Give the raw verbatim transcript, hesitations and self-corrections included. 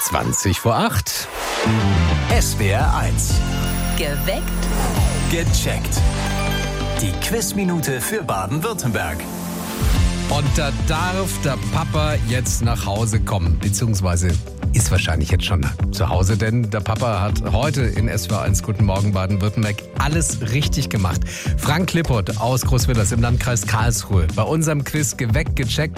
zwanzig vor acht. S W R eins. Geweckt. Gecheckt. Die Quizminute für Baden-Württemberg. Und da darf der Papa jetzt nach Hause kommen, beziehungsweise ist wahrscheinlich jetzt schon zu Hause, denn der Papa hat heute in S W R eins Guten Morgen Baden-Württemberg alles richtig gemacht. Frank Lippert aus Großwillers im Landkreis Karlsruhe bei unserem Quiz Geweckt, gecheckt.